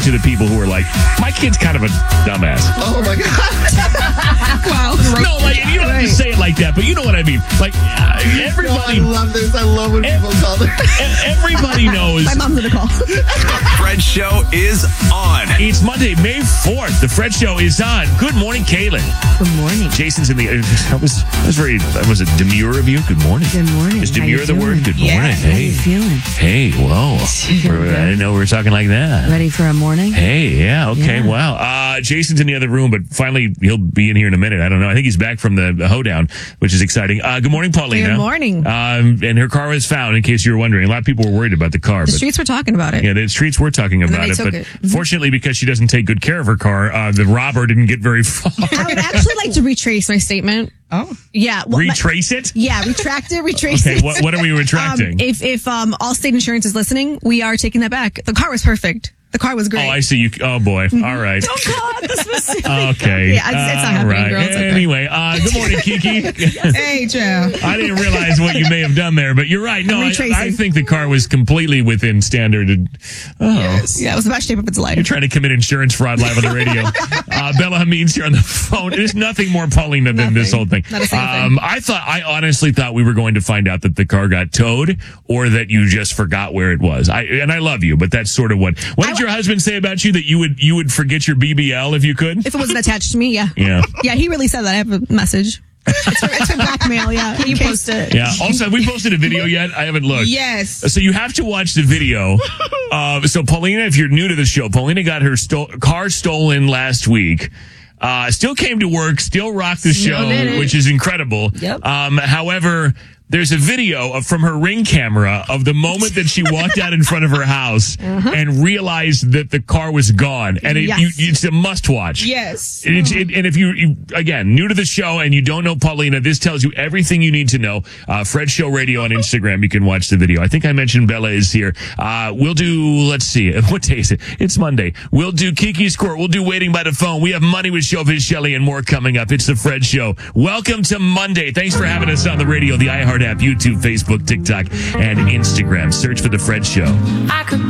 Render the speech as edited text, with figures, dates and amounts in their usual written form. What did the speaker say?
talk to the people who are like, my kid's kind of a dumbass. Oh my God. Wow. No, like, you don't have to say it like that, but you know what I mean. Like, everybody. No, I love this. I love when people call their... Everybody knows. My mom's going to call. The Fred Show is on. It's Monday, May 4th. The Fred Show is on. Good morning, Kaylin. Good morning. Jason's in the... That was a demure of you. Good morning. Good morning. Is How demure you the word? doing? Good Yeah. morning. How Hey. you feeling? Hey, whoa. I didn't know we were talking like that. Ready for a morning? Hey, yeah, okay, Yeah. wow. Jason's in the other room, but finally he'll be in here in a minute. I don't know. I think he's back from the hoedown, which is exciting. Good morning, Paulina. Good morning. And her car was found, in case you were wondering. A lot of people were worried about the car. The but streets were talking about it. yeah, the streets were talking then about they it, took but it. fortunately, because she doesn't take good care of her car, the robber didn't get very far. I would actually like to retrace my statement. Oh. Yeah. Well, Retrace it? retract it, retrace Okay, it. what are we retracting? If Allstate Insurance is listening, we are taking that back. The car was perfect. The car was great. Oh, I see you. Oh, boy. All right. Don't call it the specific. Okay. Yeah, it's not happening, All right. girl. It's okay. Anyway, good morning, Kiki. Hey, Joe. I didn't realize what you may have done there, but you're right. No, Retracing. I think the car was completely within standard. Yeah, it was the best shape of its life. You're trying to commit insurance fraud live on the radio. Bella Hamid's here on the phone. There's nothing more Paulina than this whole thing. Not a single thing. I honestly thought we were going to find out that the car got towed or that you just forgot where it was. And I love you, but that's sort of what did your husband say about you, that you would forget your BBL if you could? If it wasn't attached to me, yeah. Yeah. Yeah, he really said that. I have a message. It's for blackmail, yeah. You post it. Yeah. Also, have we posted a video yet? I haven't looked. Yes. So you have to watch the video. So Paulina, if you're new to the show, Paulina got her car stolen last week. Still came to work, still rocked the show, which is incredible. Yep. However, there's a video from her Ring camera of the moment that she walked out in front of her house and realized that the car was gone. And it's a must watch. Yes. And if you, again, new to the show and you don't know Paulina, this tells you everything you need to know. Fred Show Radio on Instagram. You can watch the video. I think I mentioned Bella is here. We'll do, let's see, what day is it? It's Monday. We'll do Kiki's Court. We'll do Waiting by the Phone. We have Money with Showbiz Shelley and more coming up. It's the Fred Show. Welcome to Monday. Thanks for having us on the radio, the iHeart app, YouTube, Facebook, TikTok, and Instagram. Search for the Fred Show. I could